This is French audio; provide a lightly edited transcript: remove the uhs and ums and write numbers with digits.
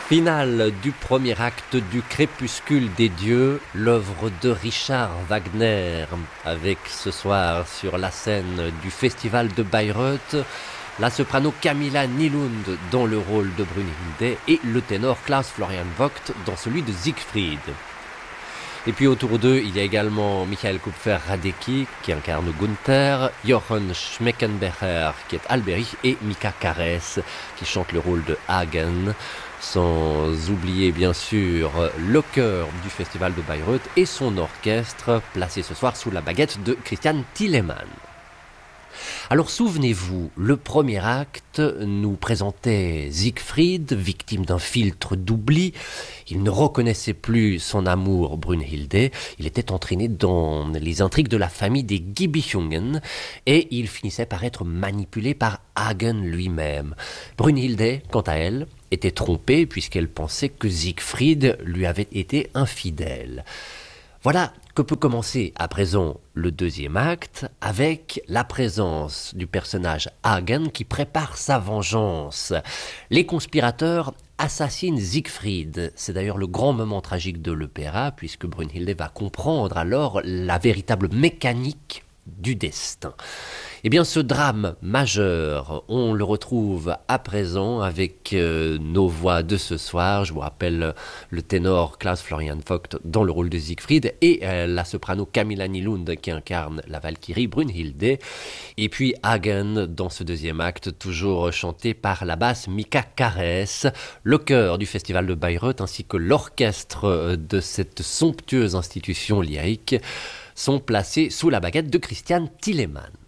Finale du premier acte du Crépuscule des dieux, l'œuvre de Richard Wagner, avec ce soir sur la scène du Festival de Bayreuth, la soprano Camilla Nylund dans le rôle de Brunhilde et le ténor Klaus Florian Vogt dans celui de Siegfried. Et puis autour d'eux, il y a également Michael Kupfer-Radecki qui incarne Gunther, Jochen Schmeckenbecher qui est Alberich et Mika Kares qui chante le rôle de Hagen. Sans oublier bien sûr le chœur du Festival de Bayreuth et son orchestre placé ce soir sous la baguette de Christian Thielemann. Alors souvenez-vous, le premier acte nous présentait Siegfried, victime d'un filtre d'oubli. Il ne reconnaissait plus son amour Brunhilde. Il était entraîné dans les intrigues de la famille des Gibichungen et il finissait par être manipulé par Hagen lui-même. Brunhilde, quant à elle, était trompée puisqu'elle pensait que Siegfried lui avait été infidèle. Voilà que peut commencer à présent le deuxième acte avec la présence du personnage Hagen qui prépare sa vengeance. Les conspirateurs assassinent Siegfried. C'est d'ailleurs le grand moment tragique de l'opéra puisque Brunhilde va comprendre alors la véritable mécanique du destin. Eh bien, ce drame majeur, on le retrouve à présent avec nos voix de ce soir. Je vous rappelle le ténor Klaus Florian Vogt dans le rôle de Siegfried et la soprano Camilla Nylund qui incarne la Valkyrie Brunhilde. Et puis Hagen dans ce deuxième acte, toujours chanté par la basse Mika Kares. Le chœur du Festival de Bayreuth ainsi que l'orchestre de cette somptueuse institution lyrique sont placés sous la baguette de Christian Thielemann.